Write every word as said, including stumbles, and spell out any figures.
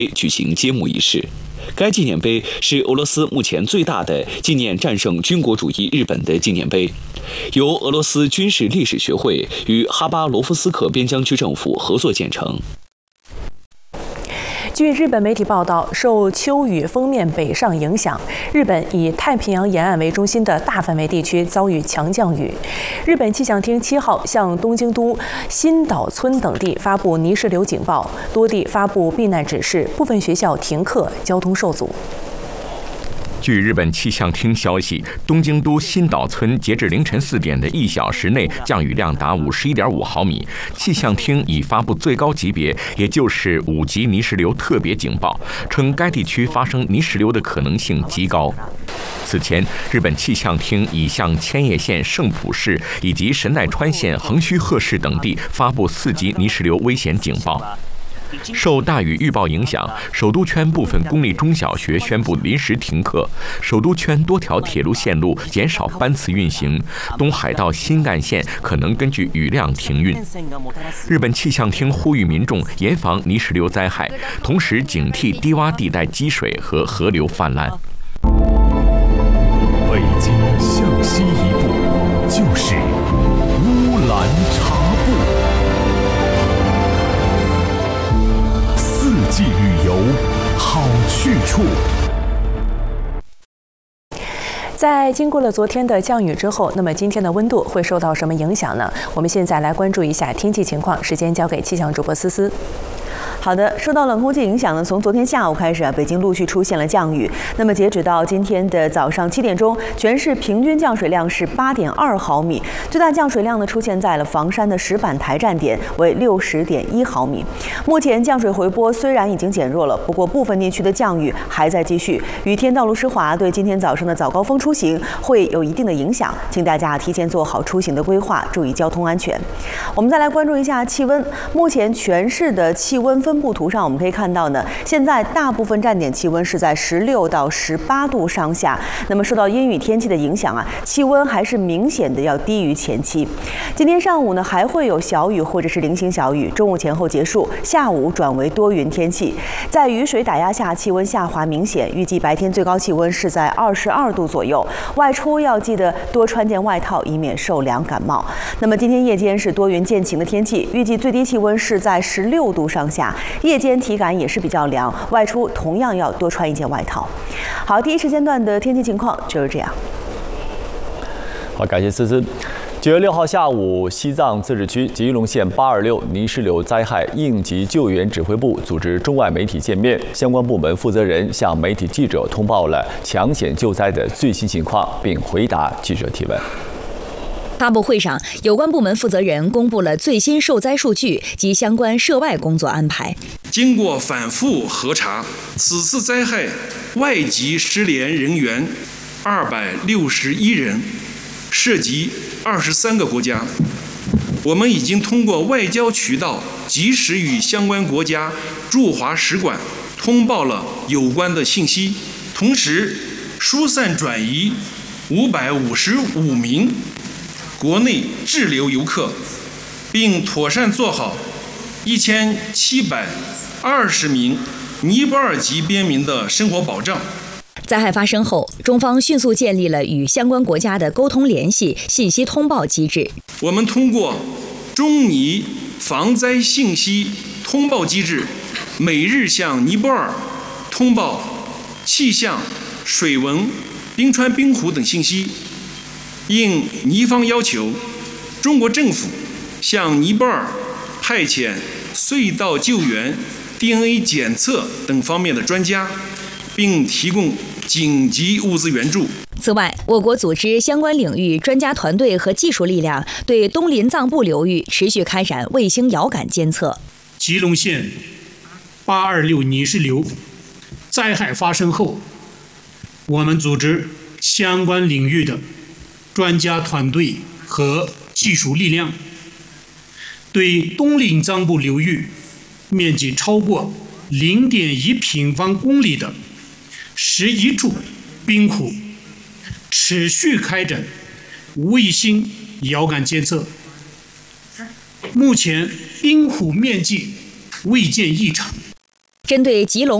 举行揭幕仪式。该纪念碑是俄罗斯目前最大的纪念战胜军国主义日本的纪念碑，由俄罗斯军事历史学会与哈巴罗夫斯克边疆区政府合作建成。 据日本媒体报道，受秋雨锋面北上影响，日本以太平洋沿岸为中心的大范围地区遭遇强降雨。日本气象厅七号向东京都新岛村等地发布泥石流警报，多地发布避难指示，部分学校停课，交通受阻。 据日本气象厅消息，东京都新岛村截至凌晨四点的一小时内降雨量达五十一点五毫米。气象厅已发布最高级别，也就是五级泥石流特别警报，称该地区发生泥石流的可能性极高。此前，日本气象厅已向千叶县圣浦市以及神奈川县横须贺市等地发布四级泥石流危险警报。受大雨预报影响，首都圈部分公立中小学宣布临时停课，首都圈多条铁路线路减少班次运行，东海道新干线可能根据雨量停运。日本气象厅呼吁民众严防泥石流灾害，同时警惕低洼地带积水和河流泛滥。 北京向西一步就是乌兰察布。四季旅游好去处。 在经过了昨天的降雨之后，那么今天的温度会受到什么影响呢？我们现在来关注一下天气情况，时间交给气象主播思思。 好的，受到冷空气影响呢，从昨天下午开始啊，北京陆续出现了降雨。那么截止到今天的早上七点钟，全市平均降水量是八点二毫米，最大降水量呢出现在了房山的石板台站点，为六十点一毫米。目前降水回波虽然已经减弱了，不过部分地区的降雨还在继续，雨天道路湿滑，对今天早上的早高峰出行会有一定的影响，请大家提前做好出行的规划，注意交通安全。我们再来关注一下气温，目前全市的气温分布图上我们可以看到呢，现在大部分站点气温是在十六到十八度上下。那么受到阴雨天气的影响啊，气温还是明显的要低于前期。今天上午呢还会有小雨或者是零星小雨，中午前后结束，下午转为多云天气。在雨水打压下，气温下滑明显，预计白天最高气温是在二十二度左右。外出要记得多穿件外套，以免受凉感冒。那么今天夜间是多云见晴的天气，预计最低气温是在十六度上下。夜间体感也是比较凉，外出同样要多穿一件外套。好，第一时间段的天气情况就是这样。 好，感谢思思。九月六号下午，西藏自治区吉林县八二六泥石流灾害应急救援指挥部组织中外媒体见面，相关部门负责人向媒体记者通报了抢险救灾的最新情况，并回答记者提问。 发布会上，有关部门负责人公布了最新受灾数据及相关涉外工作安排。 经过反复核查，此次灾害外籍失联人员二百六十一人，涉及二十三个国家。我们已经通过外交渠道及时与相关国家驻华使馆通报了有关的信息，同时疏散转移五百五十五名国内滞留游客，并妥善做好一千七百二十名尼泊尔籍边民的生活保障。 灾害发生后，中方迅速建立了与相关国家的沟通联系、信息通报机制。 我们通过中尼防灾信息通报机制，每日向尼泊尔通报气象、水文、冰川冰湖等信息。应尼方要求，中国政府向尼泊尔派遣隧道救援、D N A 检测等方面的专家，并提供紧急物资援助。 此外，我国组织相关领域专家团队和技术力量，对东林藏布流域持续开展卫星遥感监测。 吉隆县八二六泥石流灾害发生后，我们组织相关领域的专家团队和技术力量，对东林藏布流域面积超过零点一平方公里的十一处冰湖持续开展卫星遥感监测。目前冰湖面积未见异常。 针对吉隆